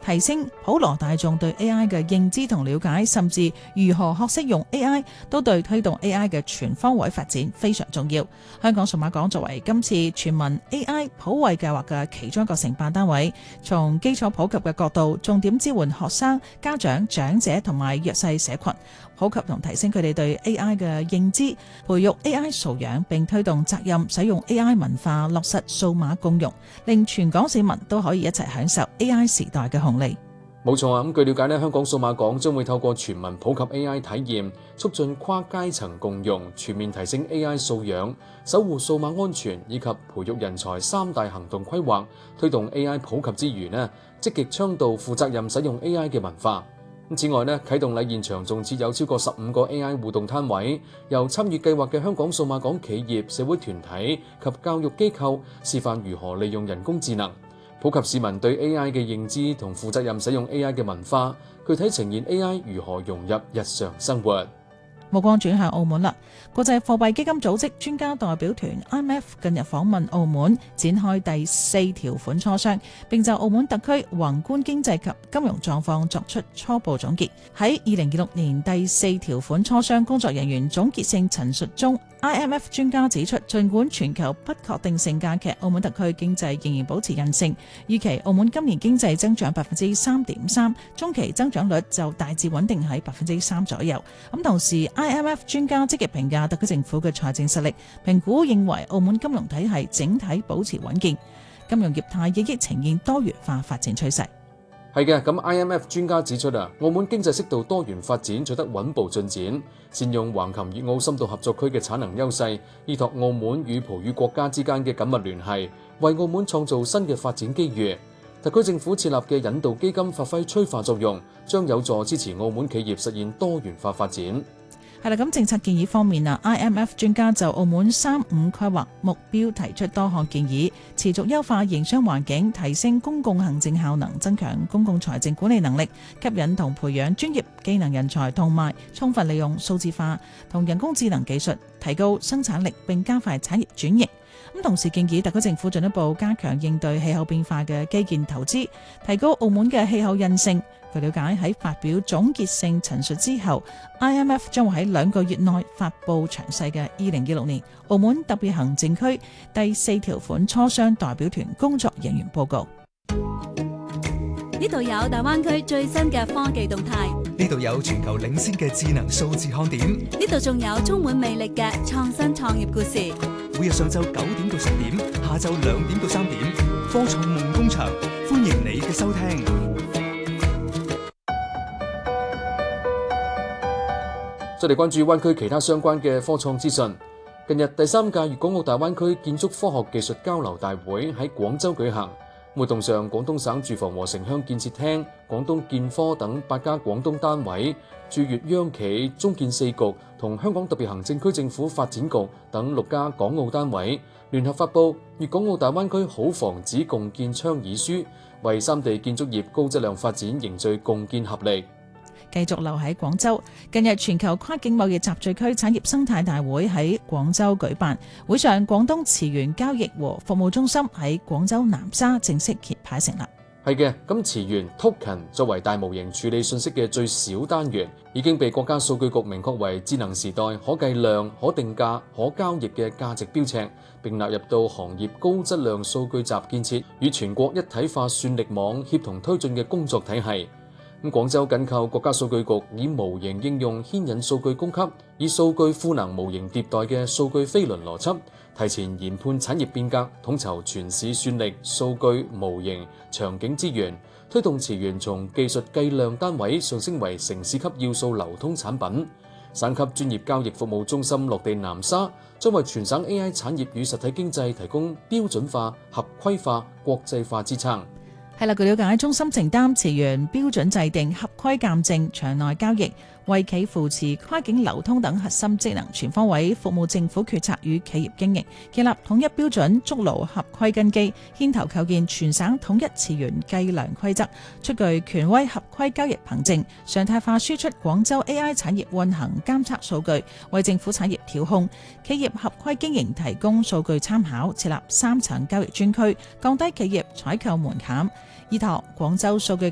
提升普羅大眾對 AI 嘅認知同了解，甚至如何學識用 AI， 都對推動 AI 嘅全方位發展非常重要。香港數碼港作為今次全民 AI 普惠計劃嘅其中一個承辦單位，從基礎普及嘅角度，重點支援學生、家長、長者同埋弱勢社群，普及同提升佢哋對 AI 嘅認知，培育 AI 素養，並推動責任使用 AI 文化，落實數碼共融，令全港市民都可以一齊享受 AI 時代嘅紅利。 冇錯啊！據了解咧，香港數碼港將會透過全民普及 AI 體驗，促進跨階層共融，全面提升 AI 素養，守護數碼安全以及培育人才三大行動規劃，推動 AI 普及之餘咧，積極倡導負責任使用 AI 嘅文化。此外咧，啟動禮現場仲設有超過15個 AI 互動攤位，由參與計劃嘅香港數碼港企業、社會團體及教育機構示範如何利用人工智能，普及市民對 AI 嘅認知同負責任使用 AI 嘅文化，具體呈現 AI 如何融入日常生活。 目光轉向澳門啦，國際貨幣基金組織專家代表團 IMF 近日訪問澳門，展開第4條款磋商，並就澳門特區宏觀經濟及金融狀況作出初步總結。喺2026年第4條款磋商工作人員總結性陳述中， IMF 專家指出，儘管全球不確定性加劇，澳門特區經濟仍然保持韌性，預期澳門今年經濟增長 3.3%， 中期增長率就大致穩定喺 3% 左右。同時IMF 專家積極評價特區政府嘅財政實力，評估認為澳門金融體系整體保持穩健，金融業態亦呈現多元化發展趨勢。 係嘅，咁 IMF 專家指出澳門經濟適度多元發展取得穩步進展，善用橫琴粵澳深度合作區嘅產能優勢，依託澳門與葡語國家之間嘅緊密聯繫，為澳門創造新嘅發展機遇。特區政府設立嘅引導基金發揮催化作用，將有助支持澳門企業實現多元化發展。 係啦，咁政策建議方面IMF 專家就澳門3-5規劃目標提出多項建議，持續優化營商環境，提升公共行政效能，增強公共財政管理能力，吸引同培養專業技能人才，同埋充分利用數字化同人工智能技術，提高生產力並加快產業轉型。同時建議特區政府進一步加強應對氣候變化嘅基建投資，提高澳門嘅氣候韌性。據了解，喺發表總結性陳述之後， IMF 將會喺2個月內發布詳細嘅2026年澳門特別行政區第4條款磋商代表團工作人員報告。 呢度有大灣區最新嘅科技動態， 呢度有全球領先嘅智能數字看點， 呢度仲有充滿魅力嘅創新創業故事。 每日上晝9點到10點，下晝2點到3點，科創夢工場，歡迎你嘅收聽。 再嚟關注灣區其他相關嘅科創資訊。近日第3屆粵港澳大灣區建築科學技術交流大會喺廣州舉行。活動上，廣東省住房和城鄉建設廳、廣東建科等8家廣東單位、駐粵央企、中建4局同香港特別行政區政府發展局等6家港澳單位聯合發布《粵港澳大灣區好房子共建倡議書》，為3地建築業高質量發展凝聚共建合力。 繼續留喺廣州，近日全球跨境貿易集聚區產業生態大會喺廣州舉辦，會上廣東池源交易和服務中心喺廣州南沙正式揭牌成立。 係嘅，咁池源 Token 作為大模型處理信息嘅最小單元，已經被國家數據局明確為智能時代可計量、可定價、可交易嘅價值標尺，並納入到行業高質量數據集建設與全國一體化算力網協同推進嘅工作體系。廣州緊靠國家數據局以模型應用牽引數據供給，以數據賦能模型迭代嘅數據飛輪邏輯，提前研判產業變革，統籌全市算力、數據、模型、場景資源，推動池源從技術計量單位上升為城市級要素流通產品。省級專業交易服務中心落地南沙，將為全省 AI 產業與實體經濟提供標準化、合規化、國際化支撐。 係啦，據了解，中心承擔池源標準制定、合規鑑證、場內交易、為企扶持、跨境流通等核心職能，全方位服務政府決策與企業經營，建立統一標準，築牢合規根基，牽頭構建全省統一池源計量規則，出具權威合規交易憑證，常態化輸出廣州 AI 產業運行監測數據，為政府產業調控、企業合規經營提供數據參考，設立3層交易專區，降低企業採購門檻。依託廣州數據